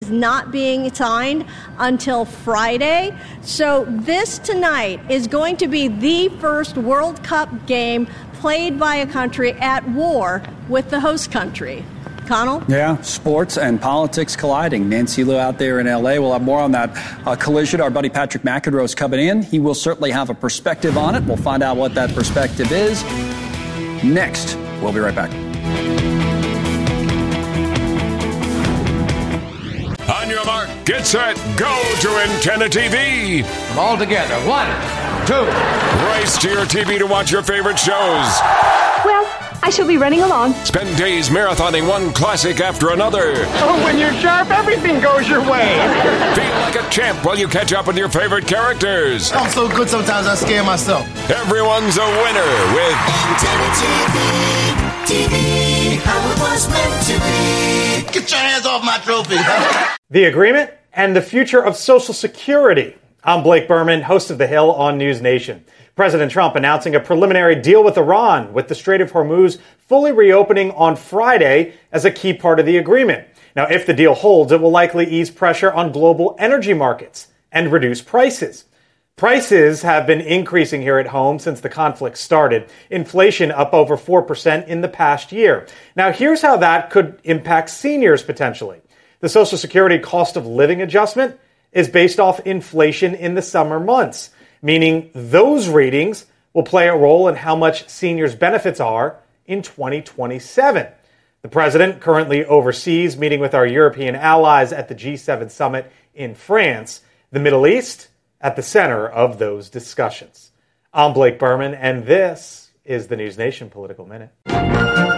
not being signed until Friday. So this tonight is going to be the first World Cup game played by a country at war with the host country. Connell? Yeah, sports and politics colliding. Nancy Liu out there in L.A. We'll have more on that collision. Our buddy Patrick McEnroe is coming in. He will certainly have a perspective on it. We'll find out what that perspective is next. We'll be right back. On your mark, get set, go to Antenna TV. All together. 1, 2. Race to your TV to watch your favorite shows. Well, I shall be running along. Spend days marathoning one classic after another. Oh, when you're sharp, everything goes your way. Feel like a champ while you catch up with your favorite characters. I'm so good sometimes I scare myself. Everyone's a winner with Antenna TV, how it was meant to be. Get your hands off my trophy. The agreement and the future of Social Security. I'm Blake Berman, host of The Hill on News Nation. President Trump announcing a preliminary deal with Iran, with the Strait of Hormuz fully reopening on Friday as a key part of the agreement. Now, if the deal holds, it will likely ease pressure on global energy markets and reduce prices. Prices have been increasing here at home since the conflict started. Inflation up over 4% in the past year. Now, here's how that could impact seniors potentially. The Social Security cost of living adjustment is based off inflation in the summer months, meaning those readings will play a role in how much seniors' benefits are in 2027. The president currently oversees meeting with our European allies at the G7 summit in France, the Middle East at the center of those discussions. I'm Blake Berman, and this is the News Nation Political Minute.